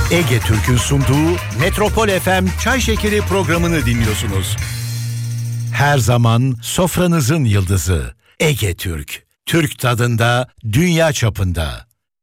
Ege Türk'ün sunduğu Metropol FM Çay Şekeri programını dinliyorsunuz. Her zaman sofranızın yıldızı Ege Türk. Türk tadında, dünya çapında.